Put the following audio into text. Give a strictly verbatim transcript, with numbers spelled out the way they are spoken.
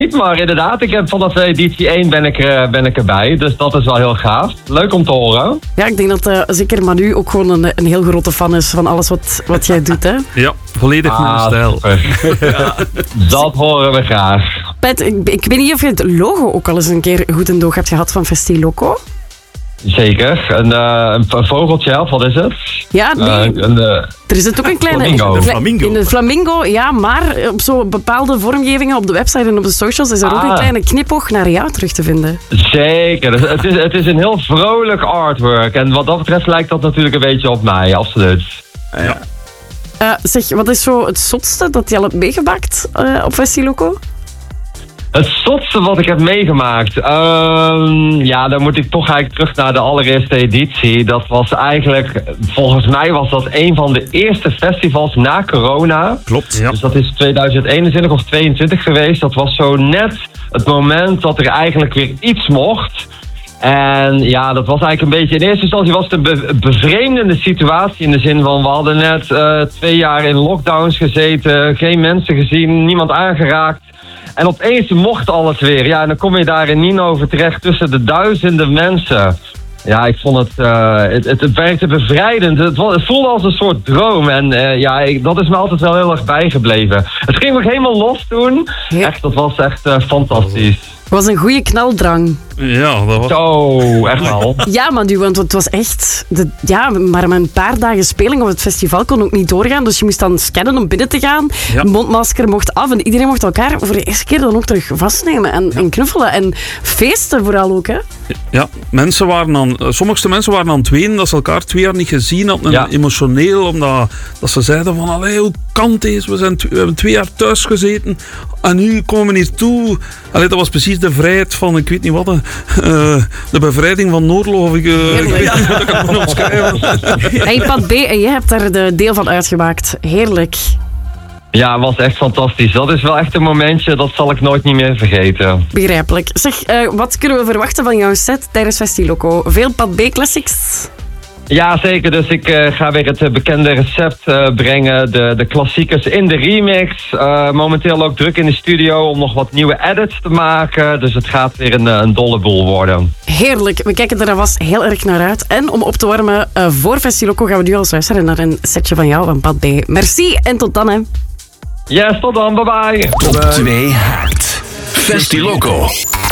Maar inderdaad, ik heb vanaf editie één ben ik, uh, ben ik erbij. Dus dat is wel heel gaaf. Leuk om te horen. Ja, ik denk dat uh, zeker Manu ook gewoon een, een heel grote fan is van alles wat, wat jij doet, hè? Ja, volledig ah, mijn stijl. Ja, dat horen we graag. Pet, ik, ik weet niet of je het logo ook al eens een keer goed in doog hebt gehad van Festiloco. Zeker. Een, uh, een vogeltje, wat is het? Ja, nee. Uh, een, uh, er is het ook een kleine... Flamingo. Een flamingo. In een flamingo, ja, maar op zo'n bepaalde vormgevingen op de website en op de socials is er ah. ook een kleine knipoog naar jou terug te vinden. Zeker. Het is, het is een heel vrolijk artwork. En wat dat betreft lijkt dat natuurlijk een beetje op mij, absoluut. Ja. Uh, zeg, wat is zo het zotste dat je al hebt meegemaakt uh, op Festiloco? Het zotste wat ik heb meegemaakt? Uh, ja, dan moet ik toch eigenlijk terug naar de allereerste editie. Dat was eigenlijk, volgens mij was dat een van de eerste festivals na corona. Klopt, ja. Dus dat is tweeduizend eenentwintig of tweeëntwintig geweest. Dat was zo net het moment dat er eigenlijk weer iets mocht. En ja, dat was eigenlijk een beetje... In eerste instantie was het een be- bevreemdende situatie in de zin van... We hadden net uh, twee jaar in lockdowns gezeten, geen mensen gezien, niemand aangeraakt. En opeens mocht alles weer. Ja, en dan kom je daar in Nienhoven terecht tussen de duizenden mensen. Ja, ik vond het... Uh, het, het, het werkte bevrijdend. Het, het voelde als een soort droom. En uh, ja, ik, dat is me altijd wel heel erg bijgebleven. Het ging ook helemaal los toen. Ja. Echt, dat was echt uh, fantastisch. Het was een goede knaldrang. Ja, dat was... Zo, echt wel. Ja, Manu, want het was echt... De, ja, maar met een paar dagen speling op het festival kon ook niet doorgaan. Dus je moest dan scannen om binnen te gaan. Ja. Mondmasker mocht af en iedereen mocht elkaar voor de eerste keer dan ook terug vastnemen en, ja. en knuffelen. En feesten vooral ook, hè? Ja, mensen waren aan... Sommige mensen waren aan het wenen dat ze elkaar twee jaar niet gezien hadden. Ja. Emotioneel, omdat dat ze zeiden van... Allee, hoe kan deze? We, zijn t- we hebben twee jaar thuis gezeten en nu komen we hier toe. Allee, dat was precies de vrijheid van... Ik weet niet wat... Uh, de bevrijding van Noordloog. Ik, uh, ik weet niet wat ik het moet omschrijven. Hey, Pat B, en jij hebt daar de deel van uitgemaakt. Heerlijk. Ja, het was echt fantastisch. Dat is wel echt een momentje, dat zal ik nooit niet meer vergeten. Begrijpelijk. Zeg, uh, wat kunnen we verwachten van jouw set tijdens Festiloco? Veel Pat B classics? Ja, zeker. Dus ik uh, ga weer het uh, bekende recept uh, brengen. De, de klassiekers in de remix. Uh, momenteel ook druk in de studio om nog wat nieuwe edits te maken. Dus het gaat weer een, een dolle boel worden. Heerlijk. We kijken er alvast heel erg naar uit. En om op te warmen uh, voor Festiloco gaan we nu al luisteren naar een setje van jou, van Pat B. Merci en tot dan, hè. Yes, tot dan. Bye bye. Top twee Haakt. Festiloco.